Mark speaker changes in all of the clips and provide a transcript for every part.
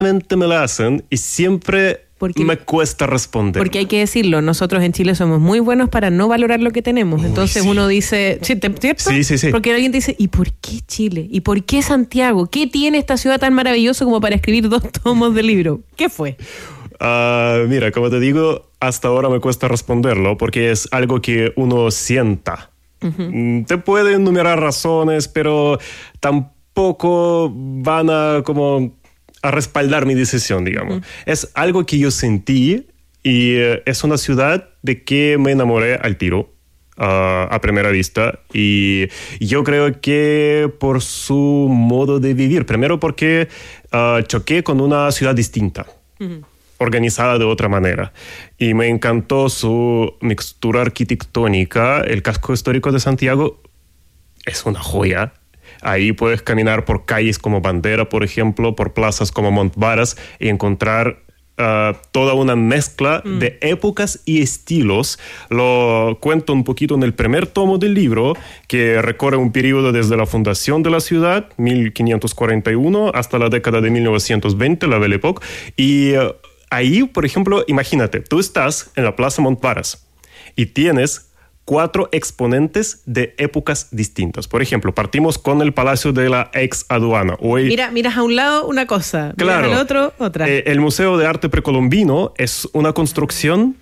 Speaker 1: me la hacen y siempre me cuesta responder.
Speaker 2: Porque hay que decirlo, nosotros en Chile somos muy buenos para no valorar lo que tenemos. Entonces uno dice, ¿cierto?
Speaker 1: Sí.
Speaker 2: Porque alguien te dice, ¿y por qué Chile? ¿Y por qué Santiago? ¿Qué tiene esta ciudad tan maravillosa como para escribir 2 tomos de libro? ¿Qué fue?
Speaker 1: Mira, como te digo, hasta ahora me cuesta responderlo porque es algo que uno sienta. Uh-huh. Te puede enumerar razones, pero tampoco van a respaldar mi decisión, digamos. Uh-huh. Es algo que yo sentí y es una ciudad de que me enamoré al tiro. A primera vista, y yo creo que por su modo de vivir, primero porque choqué con una ciudad distinta. Uh-huh. Organizada de otra manera. Y me encantó su mixtura arquitectónica. El casco histórico de Santiago es una joya. Ahí puedes caminar por calles como Bandera, por ejemplo, por plazas como Montvaras y encontrar toda una mezcla de épocas y estilos. Lo cuento un poquito en el primer tomo del libro, que recorre un periodo desde la fundación de la ciudad, 1541, hasta la década de 1920, la Belle Époque. Y ahí, por ejemplo, imagínate, tú estás en la Plaza Montvaras y tienes 4 exponentes de épocas distintas. Por ejemplo, partimos con el Palacio de la Ex Aduana. Hoy,
Speaker 2: miras a un lado una cosa,
Speaker 1: claro,
Speaker 2: miras al otro otra.
Speaker 1: El Museo de Arte Precolombino es una construcción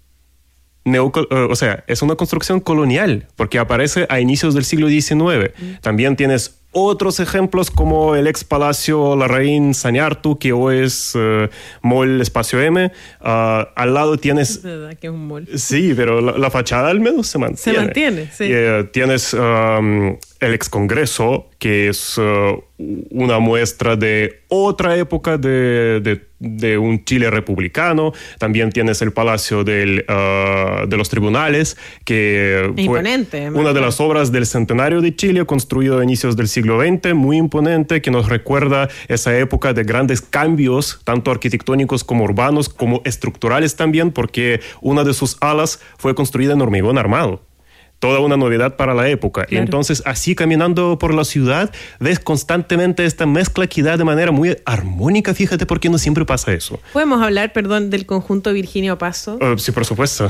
Speaker 1: es una construcción colonial, porque aparece a inicios del siglo XIX. También tienes otros ejemplos como el ex Palacio Larraín Sañartu, que hoy es Mall Espacio M. Al lado tienes...
Speaker 2: Es verdad que es un mall.
Speaker 1: Sí, pero la fachada al menos se mantiene.
Speaker 2: Se mantiene, sí.
Speaker 1: Tienes el ex Congreso, que es una muestra de otra época de un Chile republicano. También tienes el Palacio de los Tribunales, que fue una de las obras del centenario de Chile, construido a inicios del siglo XX, muy imponente, que nos recuerda esa época de grandes cambios, tanto arquitectónicos como urbanos, como estructurales también, porque una de sus alas fue construida en hormigón armado. Toda una novedad para la época. Claro. Entonces, así caminando por la ciudad, ves constantemente esta mezcla que da de manera muy armónica. Fíjate por qué no siempre pasa eso.
Speaker 2: ¿Podemos hablar, del conjunto Virginio Paso?
Speaker 1: Sí, por supuesto.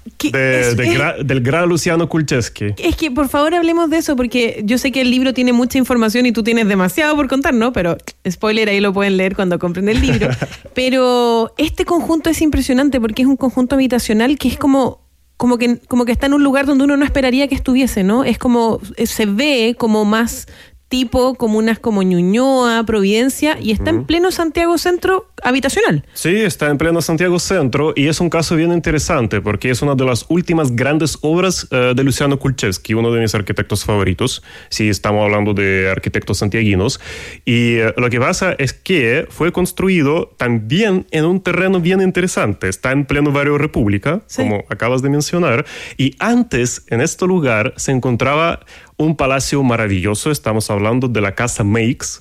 Speaker 1: Del gran Luciano Kulczewski.
Speaker 2: Es que, por favor, hablemos de eso, porque yo sé que el libro tiene mucha información y tú tienes demasiado por contar, ¿no? Pero, spoiler, ahí lo pueden leer cuando compren el libro. Pero este conjunto es impresionante porque es un conjunto habitacional que es como que está en un lugar donde uno no esperaría que estuviese, ¿no? Es como, se ve como más tipo comunas como Ñuñoa, Providencia, y está en pleno Santiago Centro habitacional.
Speaker 1: Sí, está en pleno Santiago Centro, y es un caso bien interesante porque es una de las últimas grandes obras de Luciano Kulczewski, uno de mis arquitectos favoritos, si estamos hablando de arquitectos santiaguinos. Y lo que pasa es que fue construido también en un terreno bien interesante. Está en pleno barrio República, sí, como acabas de mencionar, y antes en este lugar se encontraba un palacio maravilloso. Estamos hablando de la Casa Meix.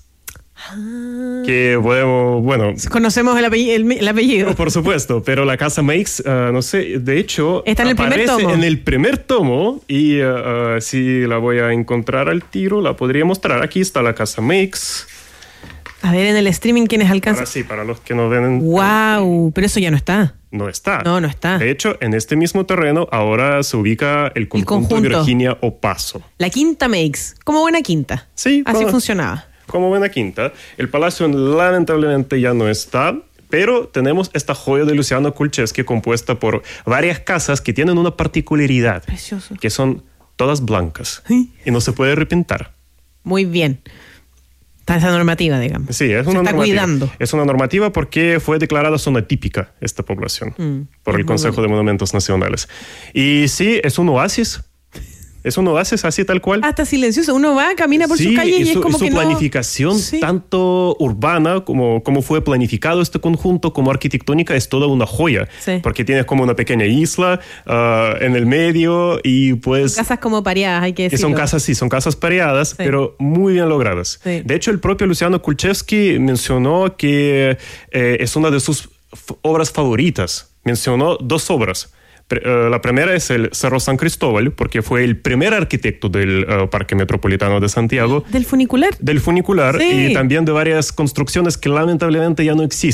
Speaker 1: Que bueno...
Speaker 2: Conocemos el apellido.
Speaker 1: Por supuesto, pero la Casa Meix, no sé, de hecho...
Speaker 2: Está en el primer tomo.
Speaker 1: En el primer tomo, y si la voy a encontrar al tiro, la podría mostrar. Aquí está la Casa Meix.
Speaker 2: A ver, en el streaming, ¿quiénes alcanzan?
Speaker 1: Ahora sí, para los que no ven...
Speaker 2: ¡Wow! Pero eso ya no está.
Speaker 1: No está.
Speaker 2: No está.
Speaker 1: De hecho, en este mismo terreno ahora se ubica el conjunto Virginia Opaso.
Speaker 2: La Quinta Meix, como buena quinta.
Speaker 1: Sí.
Speaker 2: Así funcionaba.
Speaker 1: Como buena quinta. El palacio lamentablemente ya no está, pero tenemos esta joya de Luciano Kulczewski compuesta por varias casas que tienen una particularidad.
Speaker 2: Precioso.
Speaker 1: Que son todas blancas. ¿Sí? Y no se puede repintar.
Speaker 2: Muy bien. Está esa normativa, digamos.
Speaker 1: Sí, es una normativa.
Speaker 2: Se está cuidando.
Speaker 1: Es una normativa porque fue declarada zona típica esta población por el Consejo de Monumentos Nacionales. Y sí, es un oasis. Es un oasis así tal cual.
Speaker 2: Hasta silencioso. Uno va, camina por su calle y es como que
Speaker 1: su planificación, tanto urbana como fue planificado este conjunto, como arquitectónica, es toda una joya.
Speaker 2: Sí.
Speaker 1: Porque tienes como una pequeña isla en el medio y pues...
Speaker 2: Son casas como pareadas, hay que decirlo.
Speaker 1: Son casas pareadas, pero muy bien logradas.
Speaker 2: Sí.
Speaker 1: De hecho, el propio Luciano Kulczewski mencionó que es una de sus obras favoritas. Mencionó 2 obras. La primera es el Cerro San Cristóbal, porque fue el primer arquitecto del Parque Metropolitano de Santiago.
Speaker 2: ¿Del funicular?
Speaker 1: Del funicular,
Speaker 2: Sí.
Speaker 1: y también de varias construcciones que lamentablemente ya no existen.